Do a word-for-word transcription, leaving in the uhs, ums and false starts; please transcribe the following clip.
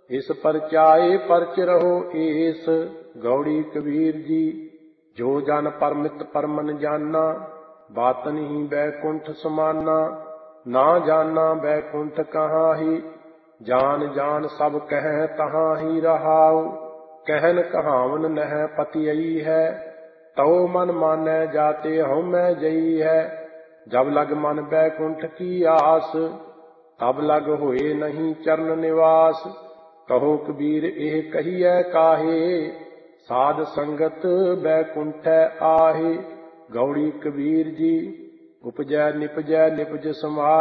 इस परचाए परच रहो एस। गौड़ी कबीर जी। जो जन परमित परमन जाना, बातन ही बैकुंठ समाना। ना जाना बैकुंठ कहाँ ही, जान जान सब कह तहाँ ही रहाऊ। कहन कहावन नह पतियई है, तौ मन मानै जाते हूँ मैं जई है। जब लग मन बैकुंठ की आस, तब लग होए नहीं चरण निवास। कहो कबीर एह कहिए काहे, साध संगत बैकुंठै आहे। गौड़ी कबीर जी। उपजै निपजै निपज समाय,